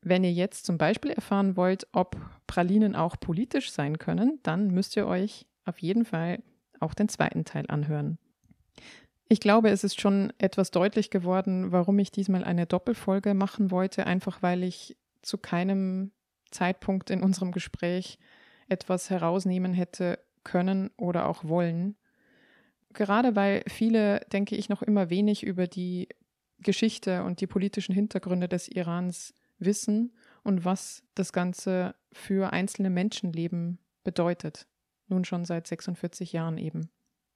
Wenn ihr jetzt zum Beispiel erfahren wollt, ob Pralinen auch politisch sein können, dann müsst ihr euch auf jeden Fall auch den zweiten Teil anhören. Ich glaube, es ist schon etwas deutlich geworden, warum ich diesmal eine Doppelfolge machen wollte, einfach weil ich zu keinem Zeitpunkt in unserem Gespräch etwas herausnehmen hätte können oder auch wollen. Gerade weil viele, denke ich, noch immer wenig über die Geschichte und die politischen Hintergründe des Irans wissen und was das Ganze für einzelne Menschenleben bedeutet. Nun schon seit 46 Jahren eben.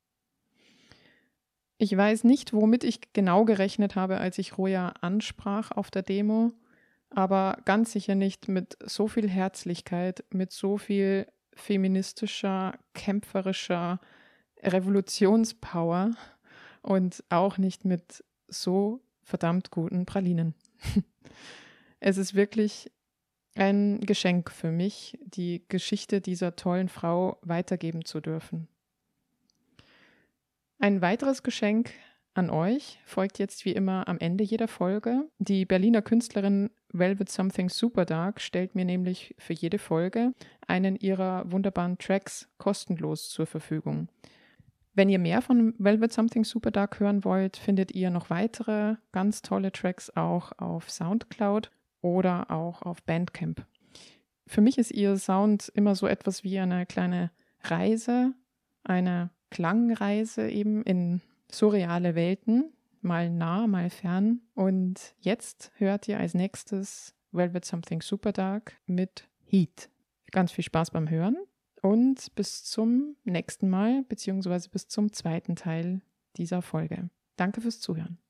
Ich weiß nicht, womit ich genau gerechnet habe, als ich Roja ansprach auf der Demo, aber ganz sicher nicht mit so viel Herzlichkeit, mit so viel feministischer, kämpferischer Revolutionspower und auch nicht mit so verdammt guten Pralinen. Es ist wirklich ein Geschenk für mich, die Geschichte dieser tollen Frau weitergeben zu dürfen. Ein weiteres Geschenk an euch folgt jetzt wie immer am Ende jeder Folge. Die Berliner Künstlerin Velvet Something Superdark stellt mir nämlich für jede Folge einen ihrer wunderbaren Tracks kostenlos zur Verfügung. Wenn ihr mehr von Velvet Something Superdark hören wollt, findet ihr noch weitere ganz tolle Tracks auch auf Soundcloud oder auch auf Bandcamp. Für mich ist ihr Sound immer so etwas wie eine kleine Reise, eine Klangreise eben in surreale Welten, mal nah, mal fern. Und jetzt hört ihr als nächstes Velvet Something Superdark mit Heat. Ganz viel Spaß beim Hören und bis zum nächsten Mal, beziehungsweise bis zum zweiten Teil dieser Folge. Danke fürs Zuhören.